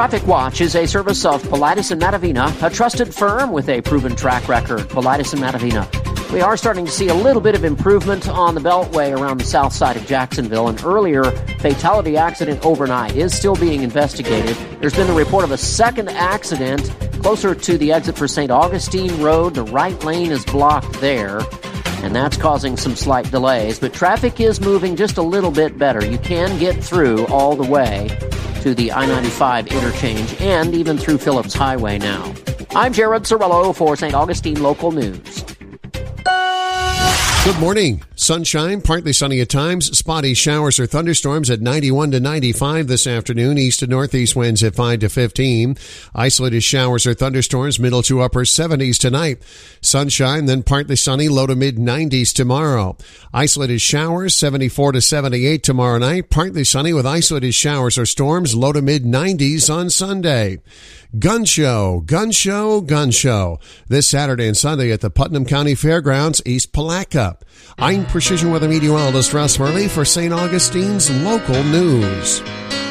Traffic Watch is a service of Paulides and Matavina, a trusted firm with a proven track record. Paulides and Matavina. We are starting to see a little bit of improvement on the Beltway around the south side of Jacksonville. An earlier fatality accident overnight is still being investigated. There's been the report of a second accident closer to the exit for St. Augustine Road. The right lane is blocked there, and that's causing some slight delays. But traffic is moving just a little bit better. You can get through all the way to the I-95 interchange and even through Phillips Highway now. I'm Jared Cirillo for St. Augustine Local News. Good morning. Sunshine, partly sunny at times, spotty showers or thunderstorms at 91 to 95 this afternoon, east to northeast winds at 5 to 15. Isolated showers or thunderstorms, middle to upper 70s tonight. Sunshine, then partly sunny, low to mid 90s tomorrow. Isolated showers, 74 to 78 tomorrow night, partly sunny with isolated showers or storms, low to mid 90s on Sunday. Gun show, gun show, gun show. This Saturday and Sunday at the Putnam County Fairgrounds, East Palatka. I'm Precision Weather Meteorologist Russ Murley for St. Augustine's Local News.